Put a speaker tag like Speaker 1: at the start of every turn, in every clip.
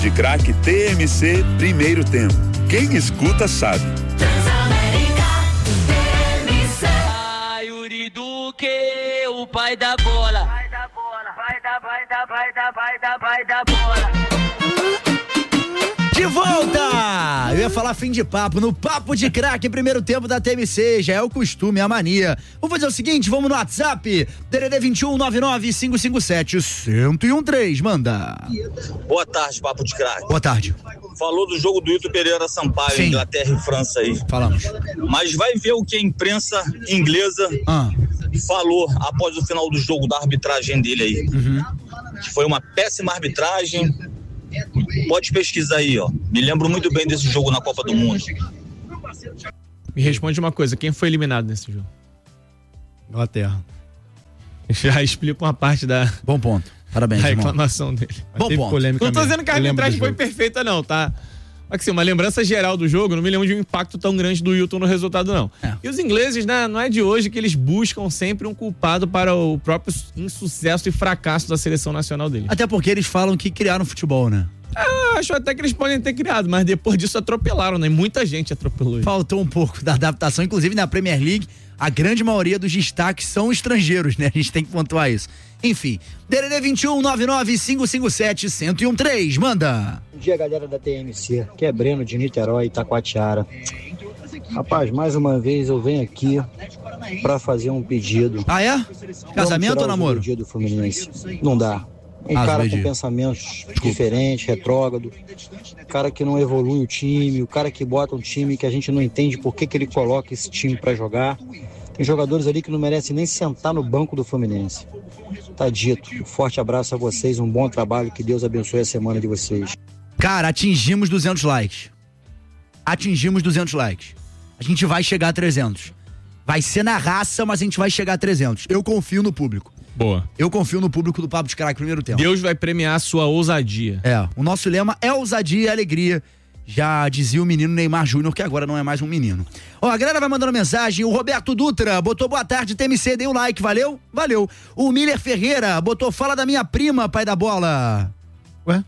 Speaker 1: De craque TMC, primeiro tempo. Quem escuta sabe.
Speaker 2: Transamérica, TMC. Ai, Yuri Duque, o pai da bola. Vai da bola, vai da bola.
Speaker 3: De volta! Eu ia falar fim de papo, no Papo de Craque, primeiro tempo da TMC, já é o costume, é a mania. Vamos fazer o seguinte, vamos no WhatsApp, DDD 21 99 557 1013, manda.
Speaker 4: Boa tarde, Papo de Craque.
Speaker 3: Boa tarde.
Speaker 4: Falou do jogo do Hilton Pereira Sampaio,
Speaker 3: Sim.
Speaker 4: Inglaterra e França aí.
Speaker 3: Falamos.
Speaker 4: Mas vai ver o que a imprensa inglesa falou após o final do jogo, da arbitragem dele aí. Que foi uma péssima arbitragem. Pode pesquisar aí, ó. Me lembro muito bem desse jogo na Copa do Mundo.
Speaker 5: Me responde uma coisa, quem foi eliminado nesse jogo?
Speaker 3: Inglaterra.
Speaker 5: Já explica uma parte da...
Speaker 3: Bom ponto. Parabéns,
Speaker 5: a
Speaker 3: irmão.
Speaker 5: reclamação dele.
Speaker 3: Bom ponto.
Speaker 5: Não tô dizendo que a arbitragem foi perfeita, não, tá? Assim, uma lembrança geral do jogo, não me lembro de um impacto tão grande do Hilton no resultado, não. E os ingleses, né, não é de hoje que eles buscam sempre um culpado para o próprio insucesso e fracasso da seleção nacional deles.
Speaker 3: Até porque eles falam que criaram futebol, né?
Speaker 5: Acho até que eles podem ter criado, mas depois disso atropelaram, né? Muita gente atropelou.
Speaker 3: Faltou um pouco da adaptação, inclusive na Premier League, a grande maioria dos destaques são estrangeiros, né? A gente tem que pontuar isso. Enfim, DDD 21 99 557 1013, manda.
Speaker 6: Bom dia, galera da TMC, que é Breno de Niterói, Itacoatiara. Rapaz, mais uma vez eu venho aqui pra fazer um pedido.
Speaker 3: Ah, é? Casamento ou namoro?
Speaker 6: Dia do Fluminense. Não dá. Um cara com pensamentos diferentes, retrógrado, cara que não evolui o time, o cara que bota um time que a gente não entende por que ele coloca esse time pra jogar. Tem jogadores ali que não merecem nem sentar no banco do Fluminense. Tá dito. Um forte abraço a vocês, um bom trabalho, que Deus abençoe a semana de vocês.
Speaker 3: Cara, atingimos 200 likes. Atingimos 200 likes. A gente vai chegar a 300. Vai ser na raça, mas a gente vai chegar a 300. Eu confio no público.
Speaker 5: Boa.
Speaker 3: Eu confio no público do Papo de Craque primeiro tempo.
Speaker 5: Deus vai premiar a sua ousadia.
Speaker 3: O nosso lema é ousadia e alegria. Já dizia o menino Neymar Júnior, que agora não é mais um menino. A galera vai mandando mensagem. O Roberto Dutra botou boa tarde, TMC, dei um like, valeu? Valeu. O Miller Ferreira botou fala da minha prima, pai da bola. Ué?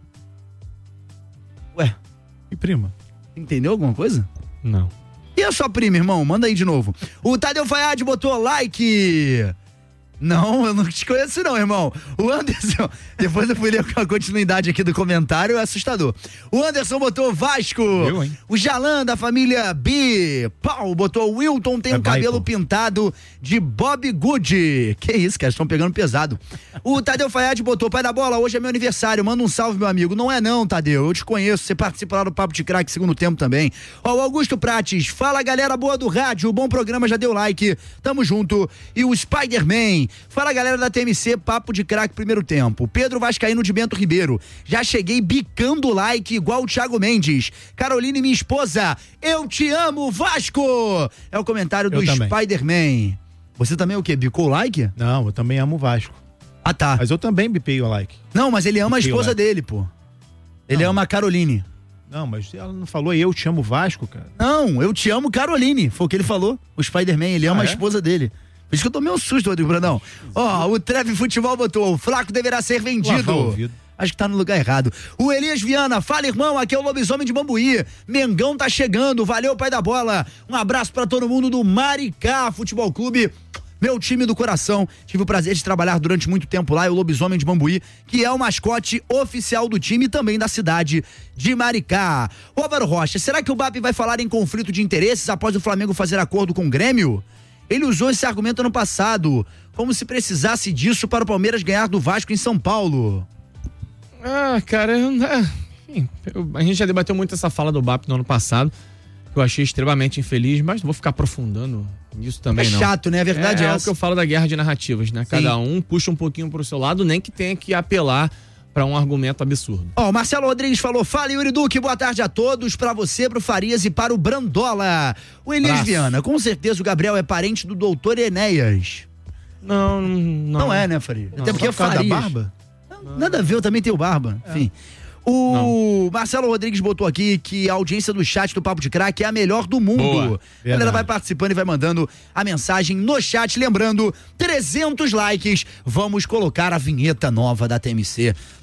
Speaker 7: Que prima?
Speaker 3: Entendeu alguma coisa?
Speaker 5: Não.
Speaker 3: E a sua prima, irmão? Manda aí de novo. O Tadeu Fayad botou like. Não, eu não te conheço não, irmão. O Anderson, depois eu fui ler a continuidade aqui do comentário, é assustador. O Anderson botou Vasco.
Speaker 7: Eu, hein?
Speaker 3: O Jalan da família B. Paulo botou o Wilton tem um cabelo pintado de Bob Good. Que isso, cara, estão pegando pesado. O Tadeu Fayad botou pai da bola, hoje é meu aniversário, manda um salve, meu amigo. Não é não, Tadeu, eu te conheço, você participa lá do Papo de Craque segundo tempo também. O Augusto Prates, fala galera boa do rádio, bom programa, já deu like, tamo junto. E o Spider-Man, fala galera da TMC, Papo de Craque primeiro tempo. Pedro Vascaíno de Bento Ribeiro, já cheguei bicando like igual o Thiago Mendes. Caroline, minha esposa, eu te amo, Vasco! É o comentário do Spider-Man. Você também o quê? Bicou o like?
Speaker 7: Não, eu também amo o Vasco.
Speaker 3: Ah, tá.
Speaker 7: Mas eu também bipei o like.
Speaker 3: Não, mas ele ama a esposa dele, pô. Ele ama a Caroline.
Speaker 7: Não, mas ela não falou eu te amo Vasco, cara.
Speaker 3: Não, eu te amo Caroline. Foi o que ele falou. O Spider-Man, ele ama a esposa dele. Por isso que eu tomei um susto, Rodrigo Brandão. O Treve Futebol botou, o Flaco deverá ser vendido. Acho que tá no lugar errado. O Elias Viana, fala irmão, aqui é o Lobisomem de Bambuí. Mengão tá chegando, valeu pai da bola. Um abraço pra todo mundo do Maricá Futebol Clube. Meu time do coração, tive o prazer de trabalhar durante muito tempo lá, é o Lobisomem de Bambuí, que é o mascote oficial do time e também da cidade de Maricá. O Álvaro Rocha, será que o BAP vai falar em conflito de interesses após o Flamengo fazer acordo com o Grêmio? Ele usou esse argumento ano passado, como se precisasse disso para o Palmeiras ganhar do Vasco em São Paulo.
Speaker 5: Cara, a gente já debateu muito essa fala do BAP no ano passado, que eu achei extremamente infeliz, mas não vou ficar aprofundando nisso também, não.
Speaker 3: É chato, né? A verdade é essa.
Speaker 5: É o que eu falo da guerra de narrativas, né? Cada um puxa um pouquinho pro seu lado, nem que tenha que apelar para um argumento absurdo.
Speaker 3: O Marcelo Rodrigues falou, fala Yuri Duque, boa tarde a todos, para você, pro Farias e para o Brandola. O Elias Viana, com certeza o Gabriel é parente do doutor Enéas.
Speaker 5: Não.
Speaker 3: Não é, né, Farias? Até porque é Farias.
Speaker 7: Da barba?
Speaker 3: Não, nada a ver, eu também tenho barba, enfim. O Marcelo Rodrigues botou aqui que a audiência do chat do Papo de Craque é a melhor do mundo.
Speaker 7: Boa,
Speaker 3: a galera vai participando e vai mandando a mensagem no chat. Lembrando, 300 likes. Vamos colocar a vinheta nova da TMC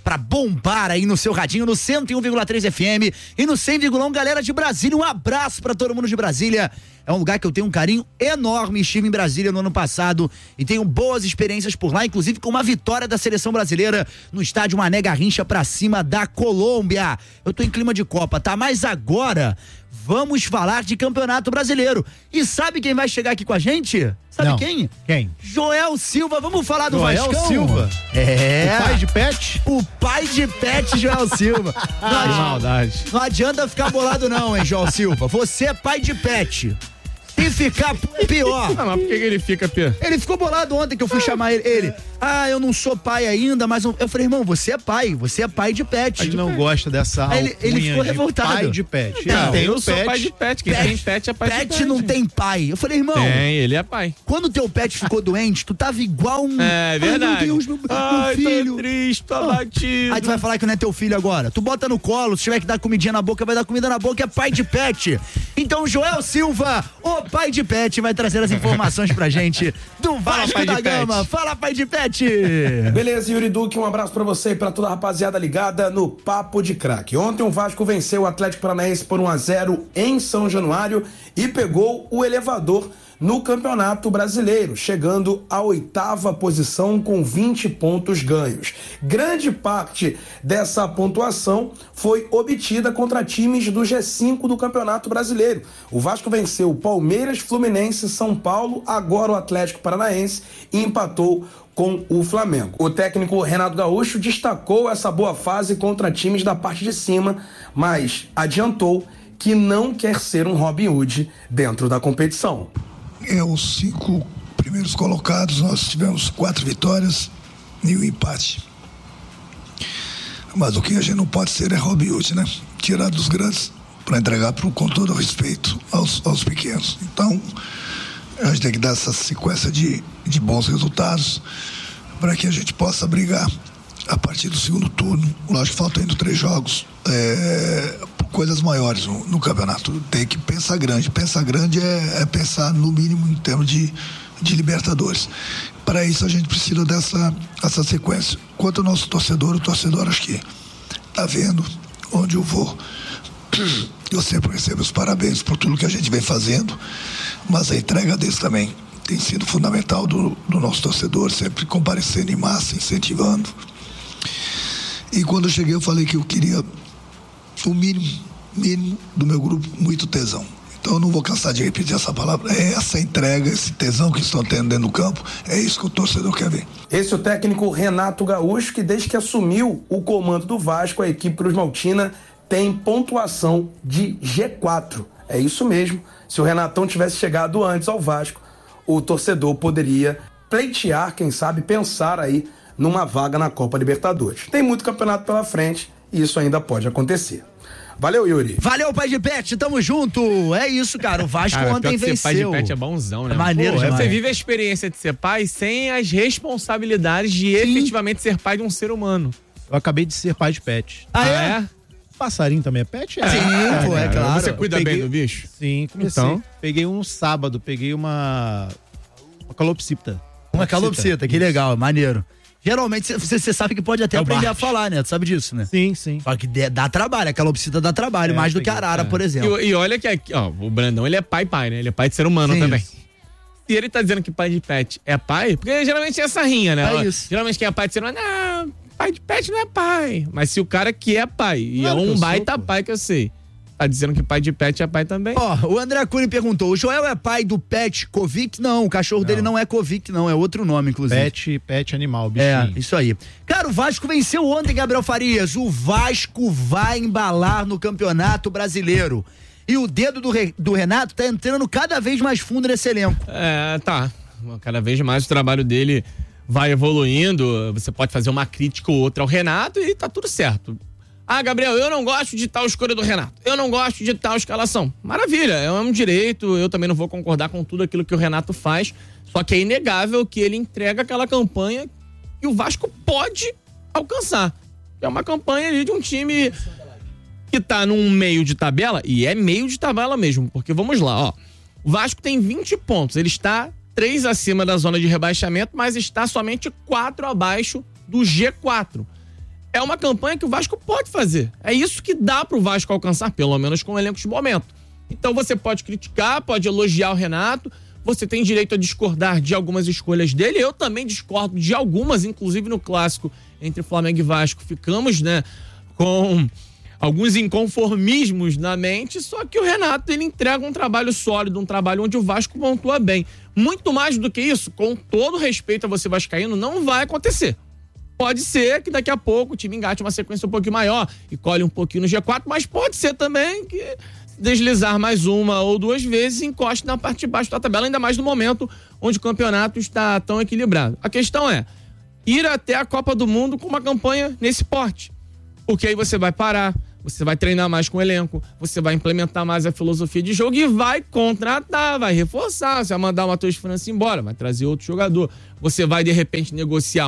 Speaker 3: pra bombar aí no seu radinho, no 101,3 FM e no 100,1, galera de Brasília. Um abraço pra todo mundo de Brasília. É um lugar que eu tenho um carinho enorme. Estive em Brasília no ano passado e tenho boas experiências por lá, inclusive com uma vitória da seleção brasileira no estádio Mané Garrincha pra cima da Colômbia. Eu tô em clima de Copa, tá? Mas agora vamos falar de Campeonato Brasileiro. E sabe quem vai chegar aqui com a gente? Sabe
Speaker 7: Não.
Speaker 3: quem?
Speaker 7: Quem?
Speaker 3: Joel Silva. Vamos falar do
Speaker 7: Joel
Speaker 3: Vascão?
Speaker 7: Silva?
Speaker 3: É.
Speaker 7: O pai de Pet?
Speaker 3: O pai de Pet, Joel Silva.
Speaker 5: Que maldade.
Speaker 3: Não adianta ficar bolado não, hein, Joel Silva. Você é pai de Pet. E ficar pior.
Speaker 5: Não, mas por que ele fica pior?
Speaker 3: Ele ficou bolado ontem que eu fui chamar ele. Eu não sou pai ainda, mas eu falei, irmão, você é pai de Pet.
Speaker 7: Ele não gosta dessa
Speaker 3: Aí ele ficou
Speaker 7: de
Speaker 3: revoltado.
Speaker 7: pai de Pet.
Speaker 3: Não,
Speaker 7: Tem
Speaker 5: eu
Speaker 7: o
Speaker 5: sou
Speaker 7: Pet.
Speaker 5: pai de Pet. Quem tem Pet é pai de Pet.
Speaker 3: Pet não tem pai. Eu falei, irmão.
Speaker 5: Tem, ele é pai.
Speaker 3: Quando teu Pet ficou doente, tu tava igual um...
Speaker 5: É verdade.
Speaker 3: Ai, meu Deus, meu filho.
Speaker 5: Tô triste, tô abatido.
Speaker 3: Aí tu vai falar que não é teu filho agora. Tu bota no colo, se tiver que dar comidinha na boca, vai dar comida na boca, é pai de Pet. Então, Joel Silva, o pai de Pet, vai trazer as informações pra gente do Vasco da Gama. Fala, pai de Pet.
Speaker 8: Beleza, Yuri Duque, um abraço pra você e pra toda a rapaziada ligada no Papo de Craque. Ontem o Vasco venceu o Atlético Paranaense por 1-0 em São Januário e pegou o elevador no Campeonato Brasileiro, chegando à 8ª posição com 20 pontos ganhos. Grande parte dessa pontuação foi obtida contra times do G5 do Campeonato Brasileiro. O Vasco venceu Palmeiras, Fluminense, São Paulo, agora o Atlético Paranaense e empatou com o Flamengo. O técnico Renato Gaúcho destacou essa boa fase contra times da parte de cima, mas adiantou que não quer ser um Robin Hood dentro da competição.
Speaker 9: Os 5 primeiros colocados, nós tivemos 4 vitórias e um empate. Mas o que a gente não pode ser é Robin Hood, né? Tirar dos grandes para entregar com todo o respeito aos pequenos. Então, a gente tem que dar essa sequência de bons resultados para que a gente possa brigar a partir do segundo turno. Lógico que faltam ainda 3 jogos, coisas maiores no campeonato. Tem que pensar grande. Pensar grande é pensar no mínimo em termos de Libertadores. Para isso a gente precisa dessa sequência. Quanto ao nosso torcedor, o torcedor acho que está vendo onde eu vou. Eu sempre recebo os parabéns por tudo que a gente vem fazendo, mas a entrega deles também tem sido fundamental do nosso torcedor, sempre comparecendo em massa, incentivando. E quando eu cheguei eu falei que eu queria o mínimo do meu grupo, muito tesão. Então eu não vou cansar de repetir essa palavra. É essa entrega, esse tesão que estão tendo dentro do campo, é isso que o torcedor quer ver.
Speaker 8: Esse é o técnico Renato Gaúcho, que desde que assumiu o comando do Vasco, a equipe Cruz Maltina tem pontuação de G4. É isso mesmo. Se o Renatão tivesse chegado antes ao Vasco, o torcedor poderia pleitear, quem sabe, pensar aí numa vaga na Copa Libertadores. Tem muito campeonato pela frente e isso ainda pode acontecer. Valeu, Yuri.
Speaker 3: Valeu, pai de Pet, tamo junto. É isso, cara, o Vasco ontem venceu.
Speaker 5: Pai de Pet é bonzão, né?
Speaker 3: Maneiro,
Speaker 5: você vive a experiência de ser pai sem as responsabilidades de efetivamente ser pai de um ser humano.
Speaker 7: Eu acabei de ser pai de Pet.
Speaker 3: É?
Speaker 7: Passarinho também é pet?
Speaker 3: Sim, pô, é claro.
Speaker 5: Você cuida bem do bicho?
Speaker 7: Sim, comecei.
Speaker 5: Então?
Speaker 7: Peguei um sábado, peguei uma calopsita.
Speaker 3: Uma calopsita, que legal, maneiro. Geralmente você sabe que pode até aprender a falar, né? Tu sabe disso, né?
Speaker 7: Sim, sim.
Speaker 3: Só que dá trabalho, a calopsita dá trabalho, mais do que a arara, por exemplo.
Speaker 5: E olha que aqui, ó, o Brandão, ele é pai, né? Ele é pai de ser humano também. Isso. Se ele tá dizendo que pai de pet é pai, porque geralmente é essa rinha, né?
Speaker 3: É isso.
Speaker 5: Geralmente quem é pai de ser humano, não, pai de pet não é pai. Mas se o cara que é pai, e claro é um baita pai que eu sei, tá dizendo que pai de pet é pai também.
Speaker 3: Ó, o André Cunha perguntou, o Joel é pai do Pet Kovic? Não, o cachorro dele não é Kovic, não, é outro nome, inclusive.
Speaker 7: Pet animal, bichinho.
Speaker 3: É, isso aí. Cara, o Vasco venceu ontem, Gabriel Farias. O Vasco vai embalar no Campeonato Brasileiro. E o dedo do Renato tá entrando cada vez mais fundo nesse elenco.
Speaker 5: Tá. Cada vez mais o trabalho dele vai evoluindo. Você pode fazer uma crítica ou outra ao Renato e tá tudo certo. Ah, Gabriel, eu não gosto de tal escolha do Renato. Eu não gosto de tal escalação. Maravilha, é um direito. Eu também não vou concordar com tudo aquilo que o Renato faz. Só que é inegável que ele entrega aquela campanha que o Vasco pode alcançar. É uma campanha ali de um time que tá num meio de tabela, e é meio de tabela mesmo, porque vamos lá, ó. O Vasco tem 20 pontos, ele está 3 acima da zona de rebaixamento, mas está somente 4 abaixo do G4. é uma campanha que o Vasco pode fazer. É isso que dá pro Vasco alcançar, pelo menos com o elenco de momento. Então você pode criticar, pode elogiar o Renato, você tem direito a discordar de algumas escolhas dele, eu também discordo de algumas, inclusive no clássico entre Flamengo e Vasco, ficamos, né, com alguns inconformismos na mente, só que o Renato, ele entrega um trabalho sólido, um trabalho onde o Vasco pontua bem. Muito mais do que isso, com todo respeito a você vascaíno, não vai acontecer. Pode ser que daqui a pouco o time engate uma sequência um pouquinho maior e colhe um pouquinho no G4, mas pode ser também que deslizar mais uma ou duas vezes e encoste na parte de baixo da tabela, ainda mais no momento onde o campeonato está tão equilibrado. A questão é ir até a Copa do Mundo com uma campanha nesse porte, porque aí você vai parar, você vai treinar mais com o elenco, você vai implementar mais a filosofia de jogo e vai contratar, vai reforçar, você vai mandar o Matheus França embora, vai trazer outro jogador, você vai de repente negociar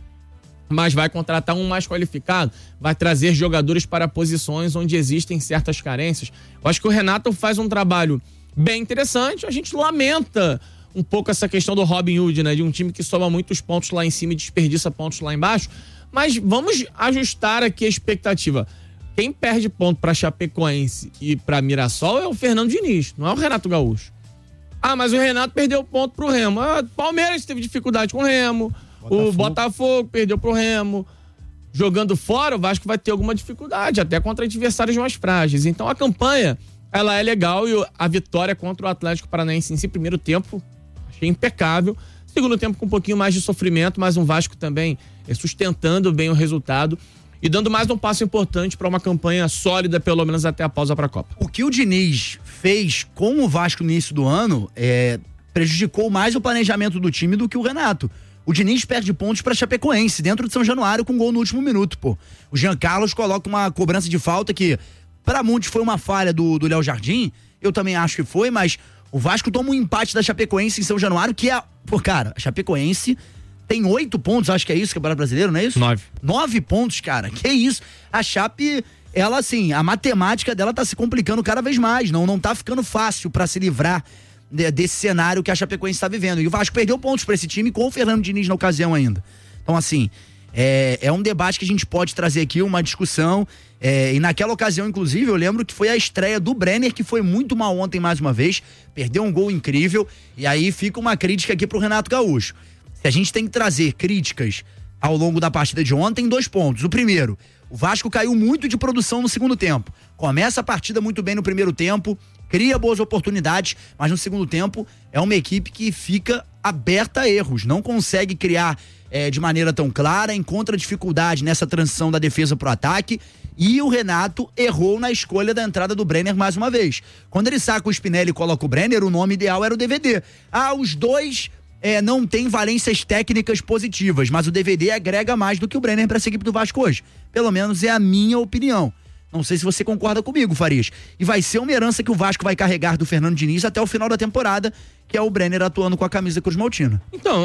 Speaker 5: mas vai contratar um mais qualificado, vai trazer jogadores para posições onde existem certas carências. Eu acho que o Renato faz um trabalho bem interessante, a gente lamenta um pouco essa questão do Robin Hood, né, de um time que soma muitos pontos lá em cima e desperdiça pontos lá embaixo, mas vamos ajustar aqui a expectativa. Quem perde ponto para Chapecoense e para Mirassol é o Fernando Diniz, não é o Renato Gaúcho. Ah, mas o Renato perdeu ponto pro Remo. Palmeiras teve dificuldade com o Remo, o Botafogo perdeu pro Remo. Jogando fora, o Vasco vai ter alguma dificuldade, até contra adversários mais frágeis. Então a campanha, ela é legal e a vitória contra o Atlético Paranaense em si, primeiro tempo, achei impecável. Segundo tempo com um pouquinho mais de sofrimento, mas um Vasco também sustentando bem o resultado e dando mais um passo importante para uma campanha sólida, pelo menos até a pausa para a Copa.
Speaker 3: O que o Diniz fez com o Vasco no início do ano prejudicou mais o planejamento do time do que o Renato. O Diniz perde pontos para Chapecoense, dentro de São Januário, com gol no último minuto, pô. O Jean Carlos coloca uma cobrança de falta que, para muitos, foi uma falha do Léo Jardim. Eu também acho que foi, mas o Vasco toma um empate da Chapecoense em São Januário, que é... Pô, cara, a Chapecoense tem 8 pontos, acho que é isso, Campeonato Brasileiro, não é isso? 9 pontos, cara. Que isso? A Chape, ela, assim, a matemática dela tá se complicando cada vez mais. Não tá ficando fácil para se livrar desse cenário que a Chapecoense está vivendo. E o Vasco perdeu pontos para esse time com o Fernando Diniz na ocasião ainda. Então, assim, é um debate que a gente pode trazer aqui, uma discussão. E naquela ocasião, inclusive, eu lembro que foi a estreia do Brenner, que foi muito mal ontem mais uma vez, perdeu um gol incrível, e aí fica uma crítica aqui pro Renato Gaúcho. Se a gente tem que trazer críticas ao longo da partida de ontem, 2 pontos. O primeiro, o Vasco caiu muito de produção no segundo tempo. Começa a partida muito bem no primeiro tempo, cria boas oportunidades, mas no segundo tempo é uma equipe que fica aberta a erros, não consegue criar de maneira tão clara, encontra dificuldade nessa transição da defesa pro ataque, e o Renato errou na escolha da entrada do Brenner mais uma vez. Quando ele saca o Spinelli e coloca o Brenner, o nome ideal era o DVD. Os dois não têm valências técnicas positivas, mas o DVD agrega mais do que o Brenner para essa equipe do Vasco hoje. Pelo menos é a minha opinião. Não sei se você concorda comigo, Farias. E vai ser uma herança que o Vasco vai carregar do Fernando Diniz até o final da temporada, que é o Brenner atuando com a camisa Cruz Maltina.
Speaker 5: Então,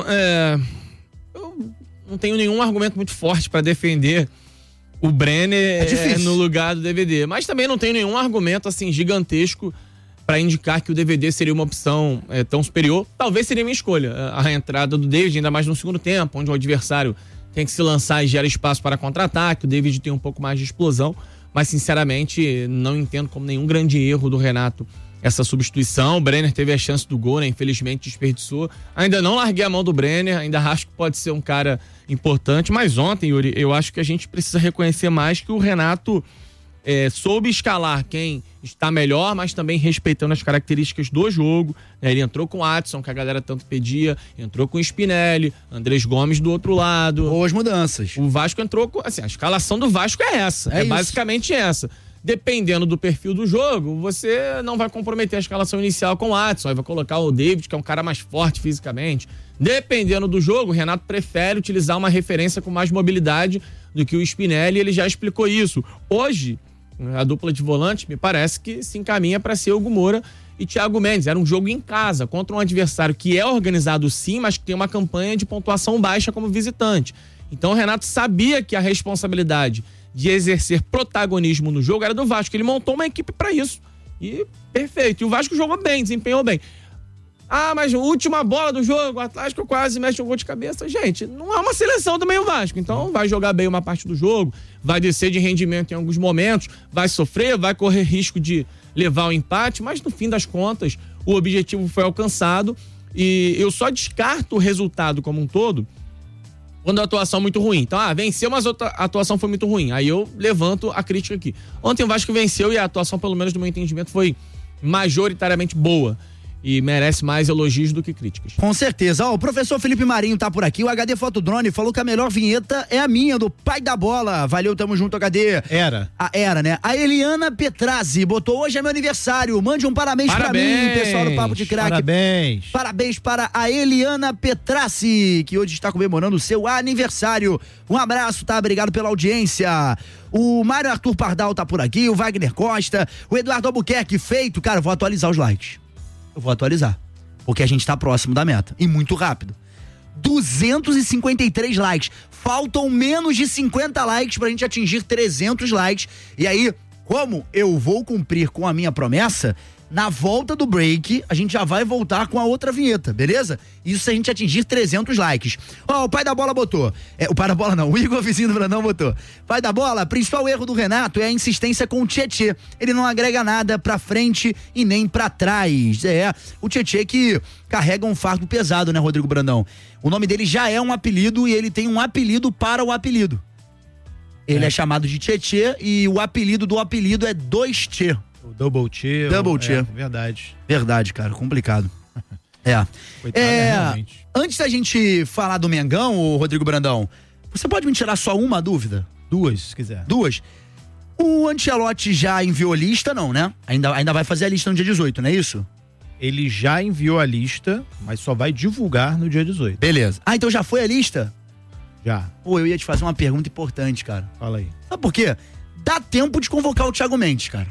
Speaker 5: eu não tenho nenhum argumento muito forte para defender o Brenner no lugar do DVD. Mas também não tenho nenhum argumento assim gigantesco para indicar que o DVD seria uma opção tão superior. Talvez seria minha escolha. A entrada do David, ainda mais no segundo tempo, onde o adversário tem que se lançar e gera espaço para contra-ataque. O David tem um pouco mais de explosão. Mas, sinceramente, não entendo como nenhum grande erro do Renato essa substituição. O Brenner teve a chance do gol, né? Infelizmente desperdiçou. Ainda não larguei a mão do Brenner, ainda acho que pode ser um cara importante. Mas ontem, Yuri, eu acho que a gente precisa reconhecer mais que o Renato soube escalar quem está melhor, mas também respeitando as características do jogo. Ele entrou com o Adson, que a galera tanto pedia, entrou com o Spinelli, Andrés Gomes do outro lado.
Speaker 3: Boas mudanças.
Speaker 5: O Vasco entrou com... Assim, a escalação do Vasco é essa. É basicamente essa. Dependendo do perfil do jogo, você não vai comprometer a escalação inicial com o Adson, aí vai colocar o David, que é um cara mais forte fisicamente. Dependendo do jogo, o Renato prefere utilizar uma referência com mais mobilidade do que o Spinelli, ele já explicou isso. Hoje, a dupla de volante me parece que se encaminha para ser Hugo Moura e Thiago Mendes. Era um jogo em casa, contra um adversário que é organizado sim, mas que tem uma campanha de pontuação baixa como visitante. Então o Renato sabia que a responsabilidade de exercer protagonismo no jogo era do Vasco. Ele montou uma equipe para isso. E perfeito. E o Vasco jogou bem, desempenhou bem. Mas a última bola do jogo, o Atlético quase mexe um gol de cabeça. Gente, não é uma seleção também o Vasco. Então vai jogar bem uma parte do jogo, vai descer de rendimento em alguns momentos, vai sofrer, vai correr risco de levar o empate, mas no fim das contas, o objetivo foi alcançado e eu só descarto o resultado como um todo quando a atuação é muito ruim. Então, venceu, mas a atuação foi muito ruim. Aí eu levanto a crítica aqui. Ontem o Vasco venceu e a atuação, pelo menos do meu entendimento, foi majoritariamente boa. E merece mais elogios do que críticas.
Speaker 3: Com certeza. O professor Felipe Marinho tá por aqui. O HD Fotodrone falou que a melhor vinheta é a minha, do Pai da Bola. Valeu, tamo junto, HD. Era, né? A Eliana Petrazzi botou: hoje é meu aniversário. Mande um parabéns pra mim, pessoal do Papo de Craque. Parabéns para a Eliana Petrazzi, que hoje está comemorando o seu aniversário. Um abraço, tá? Obrigado pela audiência. O Mário Arthur Pardal tá por aqui, o Wagner Costa, o Eduardo Albuquerque, feito. Cara, vou atualizar os likes. Eu vou atualizar, porque a gente tá próximo da meta, e muito rápido. 253 likes, faltam menos de 50 likes pra gente atingir 300 likes, e aí, como eu vou cumprir com a minha promessa, na volta do break, a gente já vai voltar com a outra vinheta, beleza? Isso se a gente atingir 300 likes. O Pai da Bola botou. O Pai da Bola não, o Igor Vizinho do Brandão botou. Pai da Bola, principal erro do Renato é a insistência com o Tietê. Ele não agrega nada pra frente e nem pra trás. O Tietê que carrega um fardo pesado, né, Rodrigo Brandão? O nome dele já é um apelido e ele tem um apelido para o apelido. Ele é chamado de Tietê e o apelido do apelido é 2T.
Speaker 7: O Double T. Verdade.
Speaker 3: Verdade, cara, complicado. Coitado, antes da gente falar do Mengão, o Rodrigo Brandão, você pode me tirar só uma dúvida?
Speaker 7: Duas, se quiser.
Speaker 3: Duas. O Ancelotti já enviou lista, não, né? Ainda vai fazer a lista no dia 18, não é isso?
Speaker 7: Ele já enviou a lista, mas só vai divulgar no dia 18.
Speaker 3: Beleza. Então já foi a lista?
Speaker 7: Já.
Speaker 3: Pô, eu ia te fazer uma pergunta importante, cara.
Speaker 7: Fala aí.
Speaker 3: Sabe por quê? Dá tempo de convocar o Thiago Mendes, cara.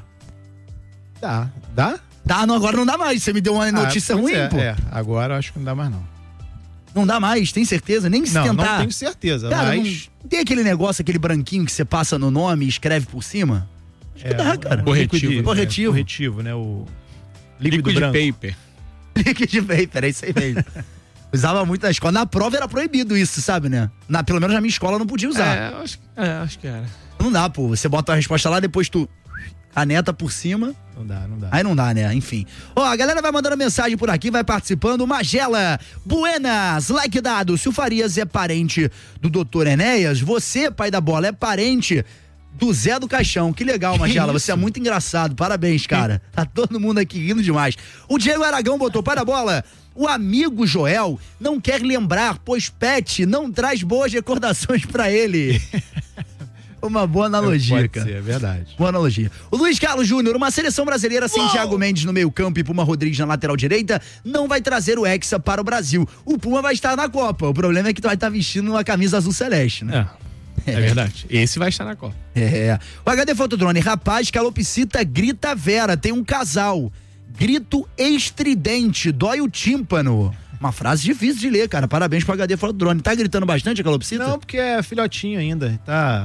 Speaker 7: Dá?
Speaker 3: Não, agora não dá mais. Você me deu uma notícia ruim, pô.
Speaker 7: Agora eu acho que não dá mais, não.
Speaker 3: Não dá mais, tem certeza? Nem se tentar.
Speaker 7: Não tenho certeza, cara,
Speaker 3: mas... Não tem aquele negócio, aquele branquinho que você passa no nome e escreve por cima? Acho que dá, cara.
Speaker 7: Corretivo, né? O líquido
Speaker 5: paper.
Speaker 3: Liquid paper, é isso aí mesmo. Usava muito na escola. Na prova era proibido isso, sabe, né? Pelo menos na minha escola não podia usar.
Speaker 5: Acho que era.
Speaker 3: Não dá, pô. Você bota a resposta lá, depois tu caneta por cima.
Speaker 7: Não dá.
Speaker 3: Aí não dá, né? Enfim. A galera vai mandando mensagem por aqui, vai participando. Magela, buenas, like dado. Se o Farias é parente do Dr. Enéas, você, Pai da Bola, é parente do Zé do Caixão. Que legal, Magela. Você é muito engraçado. Parabéns, cara. Tá todo mundo aqui rindo demais. O Diego Aragão botou: Pai da Bola, o amigo Joel não quer lembrar, pois Pet não traz boas recordações pra ele. Uma boa analogia, cara.
Speaker 7: É verdade.
Speaker 3: Boa analogia. O Luiz Carlos Júnior: uma seleção brasileira sem Thiago Mendes no meio campo e Puma Rodrigues na lateral direita não vai trazer o Hexa para o Brasil. O Puma vai estar na Copa. O problema é que tu vai estar vestindo uma camisa azul celeste, né?
Speaker 5: É verdade. Esse vai estar na Copa.
Speaker 3: O HD Fotodrone: rapaz, calopsita grita Vera, tem um casal. Grito estridente, dói o tímpano. Uma frase difícil de ler, cara. Parabéns pro HD Fotodrone. Tá gritando bastante a calopsita?
Speaker 7: Não, porque é filhotinho ainda.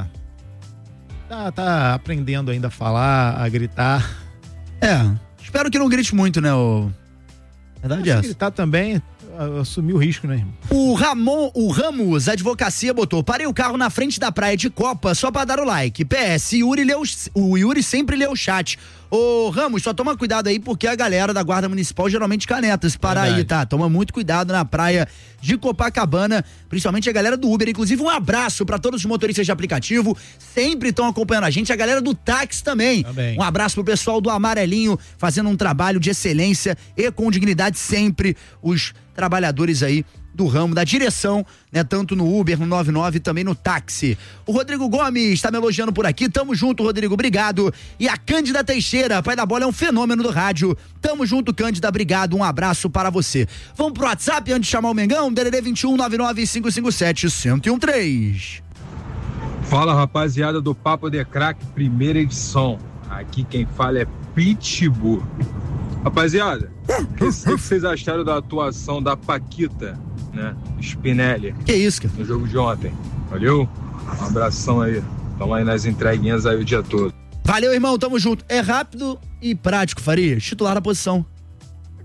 Speaker 7: Tá aprendendo ainda a falar, a gritar.
Speaker 3: Espero que não grite muito, né? Verdade é essa.
Speaker 7: Se gritar também, assumir o risco, né, irmão?
Speaker 3: O Ramos Advocacia botou: parei o carro na frente da praia de Copa só pra dar o like. PS, o Yuri sempre lê o chat. Ô Ramos, só toma cuidado aí, porque a galera da Guarda Municipal geralmente caneta se parar aí, tá? Toma muito cuidado na praia de Copacabana, principalmente a galera do Uber. Inclusive, um abraço pra todos os motoristas de aplicativo, sempre estão acompanhando a gente, a galera do táxi também. Um abraço pro pessoal do Amarelinho, fazendo um trabalho de excelência e com dignidade sempre, os trabalhadores aí do ramo, da direção, né? Tanto no Uber, no 99 e também no táxi. O Rodrigo Gomes está me elogiando por aqui. Tamo junto, Rodrigo, obrigado. E a Cândida Teixeira: Pai da Bola é um fenômeno do rádio. Tamo junto, Cândida, obrigado. Um abraço para você. Vamos pro WhatsApp antes de chamar o Mengão? DDD 21 99 557 1013.
Speaker 10: Fala, rapaziada do Papo de Craque, primeira edição. Aqui quem fala é Pitbull. Rapaziada, o que vocês acharam da atuação da Paquita, né? Spinelli.
Speaker 3: Que isso, cara?
Speaker 10: No jogo de ontem. Valeu? Um abração aí. Tamo aí nas entreguinhas aí o dia todo.
Speaker 3: Valeu, irmão. Tamo junto. É rápido e prático, Farias. Titular na posição.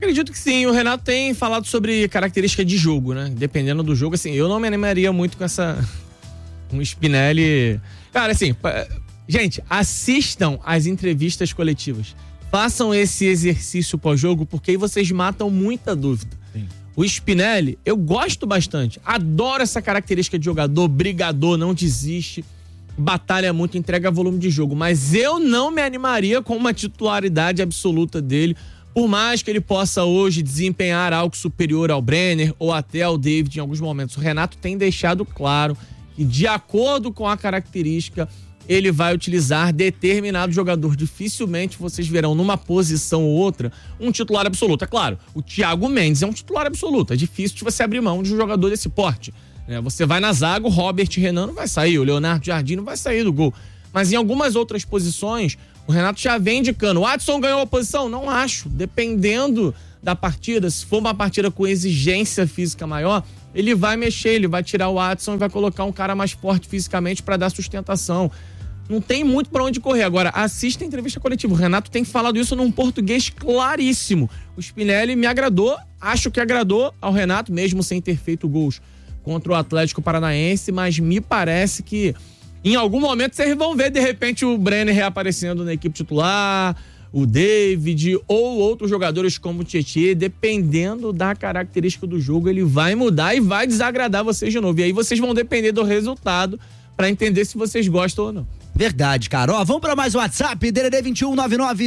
Speaker 5: Acredito que sim. O Renato tem falado sobre característica de jogo, né? Dependendo do jogo, assim, eu não me animaria muito com um Spinelli. Cara, assim, gente, assistam as entrevistas coletivas. Façam esse exercício pós-jogo, porque aí vocês matam muita dúvida. Sim. O Spinelli, eu gosto bastante. Adoro essa característica de jogador, brigador, não desiste. Batalha muito, entrega volume de jogo. Mas eu não me animaria com uma titularidade absoluta dele. Por mais que ele possa hoje desempenhar algo superior ao Brenner ou até ao David em alguns momentos. O Renato tem deixado claro que, de acordo com a característica, ele vai utilizar determinado jogador. Dificilmente vocês verão numa posição ou outra um titular absoluto. É claro, o Thiago Mendes é um titular absoluto. É difícil de você abrir mão de um jogador desse porte. Você vai na zaga, o Robert Renan não vai sair, o Leonardo Jardim não vai sair do gol. Mas em algumas outras posições, o Renato já vem indicando. O Adson ganhou a posição? Não acho. Dependendo da partida, se for uma partida com exigência física maior, ele vai mexer, ele vai tirar o Adson e vai colocar um cara mais forte fisicamente para dar sustentação. Não tem muito para onde correr. Agora, assista a entrevista coletiva. O Renato tem falado isso num português claríssimo. O Spinelli me agradou, acho que agradou ao Renato, mesmo sem ter feito gols contra o Atlético Paranaense, mas me parece que em algum momento vocês vão ver, de repente, o Brenner reaparecendo na equipe titular, o David ou outros jogadores como o Tietê. Dependendo da característica do jogo, ele vai mudar e vai desagradar vocês de novo. E aí vocês vão depender do resultado para entender se vocês gostam ou não.
Speaker 3: Verdade, cara. Ó, vamos para mais WhatsApp, DDD 21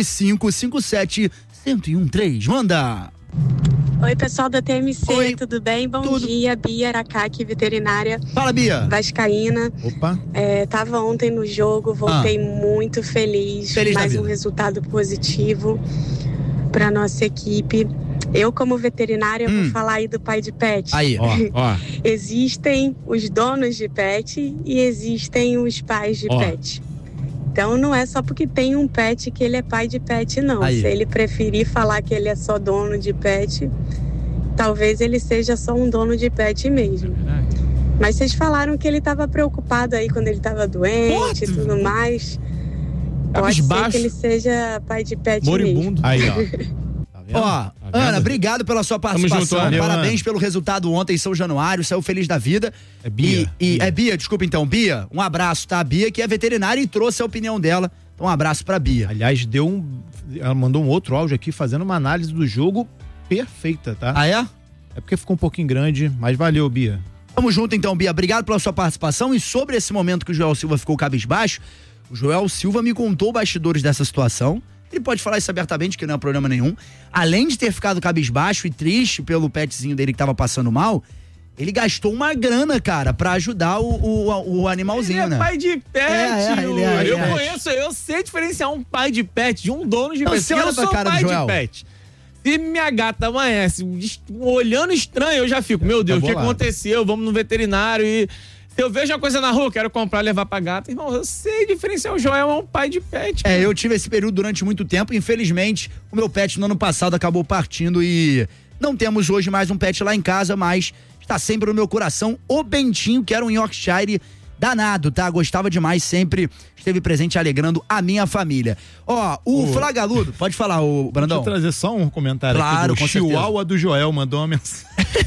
Speaker 3: 99557 1013. Manda!
Speaker 11: Oi, pessoal da TMC,
Speaker 3: Oi.
Speaker 11: Tudo bem? Bom dia, Bia Aracaki, veterinária.
Speaker 3: Fala, Bia.
Speaker 11: Vascaína.
Speaker 7: Opa.
Speaker 11: Tava ontem no jogo, voltei muito feliz. Mais um resultado positivo para nossa equipe. Eu, como veterinária, vou falar aí do pai de pet.
Speaker 3: Aí, ó.
Speaker 11: Existem os donos de pet e existem os pais de pet. Então não é só porque tem um pet que ele é pai de pet, não.
Speaker 3: Aí.
Speaker 11: Se ele preferir falar que ele é só dono de pet, talvez ele seja só um dono de pet mesmo. Mas vocês falaram que ele estava preocupado aí quando ele estava doente e tudo mais. Pode ser que ele seja pai de pet
Speaker 5: moribundo.
Speaker 11: mesmo.
Speaker 7: Aí, ó.
Speaker 3: Ó, Ana, obrigado pela sua participação.
Speaker 7: Valeu,
Speaker 3: parabéns
Speaker 7: Ana.
Speaker 3: pelo resultado ontem em São Januário, saiu feliz da vida.
Speaker 7: É Bia.
Speaker 3: É Bia, desculpa então. Bia, um abraço, tá? A Bia, que é veterinária e trouxe a opinião dela. Então um abraço pra Bia.
Speaker 7: Aliás, ela mandou um outro áudio aqui fazendo uma análise do jogo perfeita, tá?
Speaker 3: Ah, é?
Speaker 7: É porque ficou um pouquinho grande, mas valeu, Bia.
Speaker 3: Tamo junto então, Bia. Obrigado pela sua participação. E sobre esse momento que o Joel Silva ficou cabisbaixo, o Joel Silva me contou bastidores dessa situação. Ele pode falar isso abertamente, que não é problema nenhum. Além de ter ficado cabisbaixo e triste pelo petzinho dele que tava passando mal, ele gastou uma grana, cara, pra ajudar o animalzinho,
Speaker 5: ele
Speaker 3: né?
Speaker 5: É pai de pet. Eu sei diferenciar um pai de pet de um dono de pet.
Speaker 3: Você olha pra cara do Joel.
Speaker 5: De pet. Se minha gata amanhece olhando estranho, eu já fico, meu Deus, o que aconteceu? Vamos no veterinário e... Se eu vejo uma coisa na rua, quero comprar e levar pra gata, irmão, eu sei diferenciar. O Joel é um pai de pet. Cara.
Speaker 3: Eu tive esse período durante muito tempo. Infelizmente, o meu pet no ano passado acabou partindo e não temos hoje mais um pet lá em casa, mas está sempre no meu coração. O Bentinho, que era um Yorkshire danado, tá? Gostava demais, sempre esteve presente alegrando a minha família. Ó, o Flagaludo, pode falar, o Brandão.
Speaker 7: Deixa eu trazer só um comentário
Speaker 3: claro,
Speaker 7: aqui do Chihuahua do Joel, mandou uma mensagem.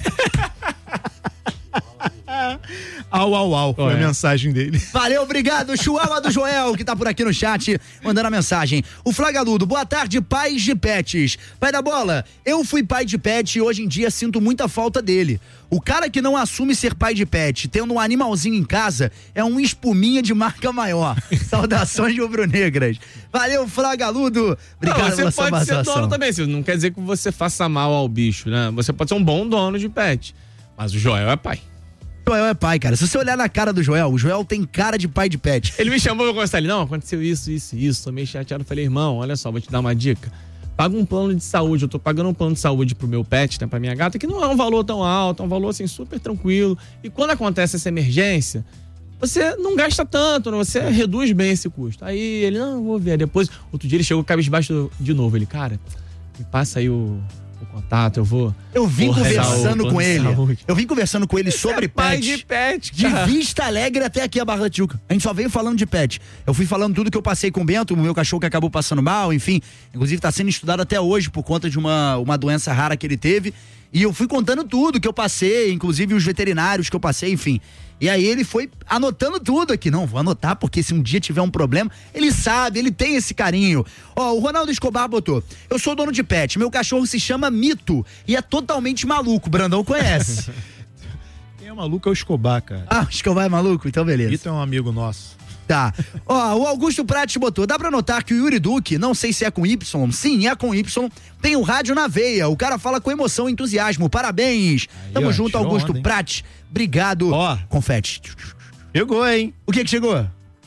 Speaker 7: Au, foi a mensagem dele.
Speaker 3: Valeu, obrigado, Chihuahua do Joel, que tá por aqui no chat, mandando a mensagem. O Flagaludo, boa tarde, pais de pets. Pai da bola, eu fui pai de pet e hoje em dia sinto muita falta dele. O cara que não assume ser pai de pet, tendo um animalzinho em casa, é um espuminha de marca maior. Saudações rubro-negras. Valeu, Flagaludo. Obrigado pela sua participação.
Speaker 5: Você pode ser dono também, não quer dizer que você faça mal ao bicho, né? Você pode ser um bom dono de pet, mas o Joel é pai.
Speaker 3: Joel é pai, cara. Se você olhar na cara do Joel, o Joel tem cara de pai de pet.
Speaker 5: Ele me chamou pra conversar, ele, não, aconteceu isso, tô meio chateado. Eu falei, irmão, olha só, vou te dar uma dica. Paga um plano de saúde, eu tô pagando um plano de saúde pro meu pet, né, pra minha gata, que não é um valor tão alto, é um valor, assim, super tranquilo. E quando acontece essa emergência, você não gasta tanto, né? Você reduz bem esse custo. Aí ele, não, vou ver. Depois, outro dia ele chegou cabisbaixo de novo. Ele, cara, me passa aí o o contato, eu
Speaker 3: vim conversando com ele. Eu vim conversando com ele sobre pet.
Speaker 5: De pet,
Speaker 3: cara. De Vista Alegre até aqui a Barra da Tijuca. A gente só veio falando de pet. Eu fui falando tudo que eu passei com o Bento, o meu cachorro que acabou passando mal, enfim. Inclusive tá sendo estudado até hoje por conta de uma doença rara que ele teve. E eu fui contando tudo que eu passei, inclusive os veterinários que eu passei, enfim. E aí ele foi anotando tudo aqui. Não, vou anotar porque se um dia tiver um problema, ele sabe, ele tem esse carinho. Ó, o Ronaldo Escobar botou: eu sou dono de pet, meu cachorro se chama Mito e é totalmente maluco, o Brandão conhece.
Speaker 7: Quem é maluco é o Escobar, cara.
Speaker 3: Ah, o Escobar é maluco? Então beleza.
Speaker 7: Mito é um amigo nosso.
Speaker 3: Tá. Ó, o Augusto Prates botou: dá pra notar que o Yuri Duque, não sei se é com Y, sim, é com Y, tem o rádio na veia. O cara fala com emoção e entusiasmo. Parabéns. Aí, Tamo junto, Augusto Prates. Obrigado.
Speaker 7: Ó,
Speaker 3: confete.
Speaker 7: Chegou, hein?
Speaker 3: O que chegou?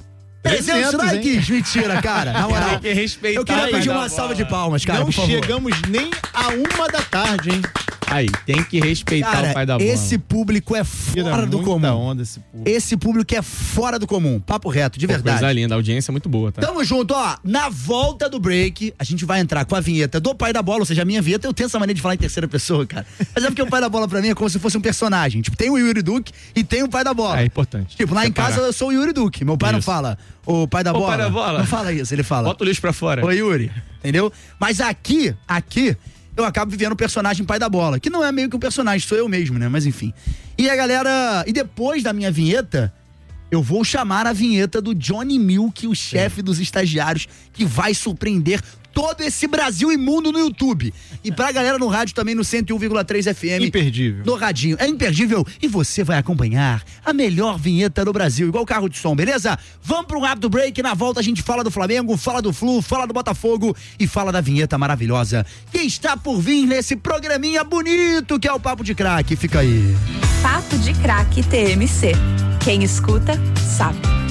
Speaker 3: 300 likes? Mentira, cara. Na moral.
Speaker 5: Tem que respeitar.
Speaker 3: Eu queria pedir uma salva de palmas, cara,
Speaker 7: não
Speaker 3: por favor.
Speaker 7: Chegamos nem a 1h, hein?
Speaker 5: Aí, tem que respeitar, cara, o pai da bola.
Speaker 3: Esse público é fora do comum.
Speaker 7: Onda
Speaker 3: esse público é fora do comum. Papo reto, de verdade.
Speaker 5: Coisa linda, a audiência é muito boa, tá?
Speaker 3: Tamo junto, ó. Na volta do break, a gente vai entrar com a vinheta do pai da bola, ou seja, a minha vinheta, eu tenho essa maneira de falar em terceira pessoa, cara. Mas é porque o pai da bola pra mim é como se fosse um personagem. Tipo, tem o Yuri Duque e tem o pai da bola.
Speaker 5: É importante.
Speaker 3: Tipo, lá em casa eu sou o Yuri Duque. Meu pai não fala o pai da bola.
Speaker 5: Pai da bola.
Speaker 3: Não fala isso, ele fala:
Speaker 5: bota o lixo pra fora.
Speaker 3: Ô Yuri, entendeu? Mas aqui, eu acabo vivendo o personagem pai da bola, que não é meio que um personagem, sou eu mesmo, né? Mas enfim. E a galera, e depois da minha vinheta, eu vou chamar a vinheta do Johnny Milk, o chefe dos estagiários, que vai surpreender todo esse Brasil imundo no YouTube. E pra galera no rádio também, no 101,3 FM.
Speaker 7: Imperdível.
Speaker 3: No radinho. É imperdível. E você vai acompanhar a melhor vinheta do Brasil, igual carro de som, beleza? Vamos pra um rápido break. Na volta a gente fala do Flamengo, fala do Flu, fala do Botafogo e fala da vinheta maravilhosa que está por vir nesse programinha bonito que é o Papo de Craque. Fica aí.
Speaker 12: Papo de Craque TMC. Quem escuta, sabe.